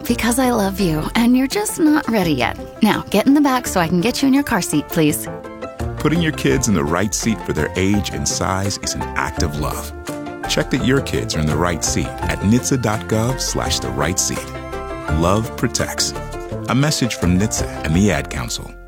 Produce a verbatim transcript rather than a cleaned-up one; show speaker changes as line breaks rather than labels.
Because I love you, and you're just not ready yet. Now, get in the back so I can get you in your car seat, please.
Putting your kids in the right seat for their age and size is an act of love. Check that your kids are in the right seat at N H T S A dot gov slash the right seat. Love protects. A message from N H T S A and the Ad Council.